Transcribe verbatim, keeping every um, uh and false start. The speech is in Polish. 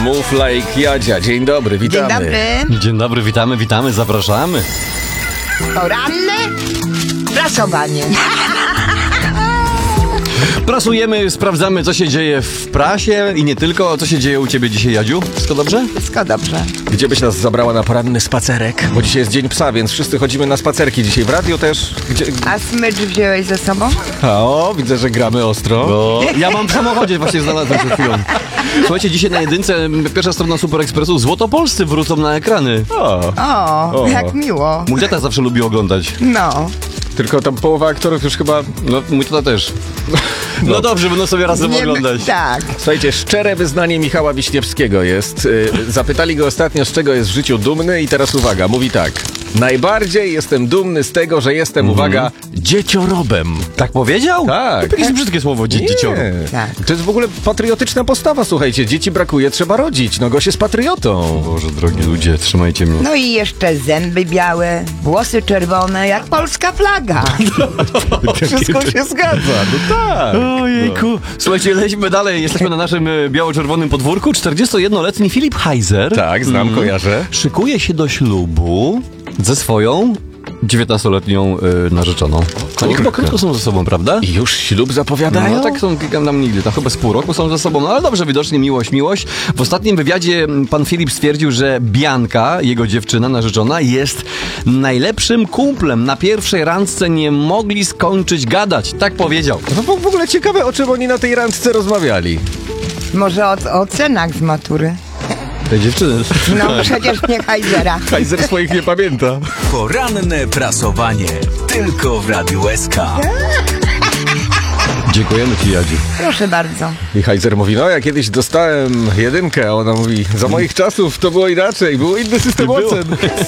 Move like Jadzia. Dzień dobry, witamy. Dzień dobry. Dzień dobry, witamy, witamy, zapraszamy. Poranne prasowanie. Prasujemy, sprawdzamy, co się dzieje w prasie i nie tylko. Co się dzieje u ciebie dzisiaj, Jadziu? Wszystko dobrze? Wszystko dobrze. Gdzie byś nas zabrała na poranny spacerek? Bo dzisiaj jest dzień psa, więc wszyscy chodzimy na spacerki dzisiaj. W radio też. Gdzie... A smycz wziąłeś ze sobą? O, widzę, że gramy ostro. Bo ja mam w samochodzie, właśnie znalazłem przed chwilą. Słuchajcie, dzisiaj na jedynce, pierwsza strona Super Expressu, Złotopolscy wrócą na ekrany. O, O, O. jak miło. Mój tata zawsze lubi oglądać. No. tylko tam połowa aktorów już chyba... No, mój tata też. No dobrze, będą sobie razem Nie- oglądać. Tak. Słuchajcie, szczere wyznanie Michała Wiśniewskiego jest. y, Zapytali go ostatnio, z czego jest w życiu dumny i teraz uwaga, mówi tak. Najbardziej jestem dumny z tego, że jestem, uwaga, dzieciorobem. Tak powiedział? Tak. To jakieś brzydkie słowo, dzie- dziecioro. Tak. To jest w ogóle patriotyczna postawa, słuchajcie. Dzieci brakuje, trzeba rodzić. No gość jest patriotą. Boże, drogi ludzie, trzymajcie mnie. No i jeszcze zęby białe, włosy czerwone, jak polska flaga. Wszystko się zgadza, no tak. Ojejku. Słuchajcie, lećmy dalej. Jesteśmy na naszym e, biało-czerwonym podwórku. czterdziestojednoletni Filip Heiser Tak, znam, mm, kojarzę. szykuje się do ślubu ze swoją dziewiętnastoletnią y, narzeczoną. Oni chyba krótko są ze sobą, prawda? I już ślub zapowiadają? No tak są nam nigdy, tam chyba z pół roku są ze sobą, no ale dobrze, widocznie miłość, miłość. W ostatnim wywiadzie pan Filip stwierdził, że Bianka, jego dziewczyna, narzeczona, jest najlepszym kumplem. Na pierwszej randce nie mogli skończyć gadać, tak powiedział. No bo w ogóle ciekawe, o czym oni na tej randce rozmawiali. Może o, o cenach z matury. Te dziewczyny. No przecież nie Heizera. Kaiser swoich nie pamięta. Poranne prasowanie. Tylko w Radiu S K. Dziękujemy ci, Jadziu. Proszę bardzo. I Heiser mówi, no ja kiedyś dostałem jedynkę, a ona mówi, za moich czasów to było inaczej, był inny system Było. ocen.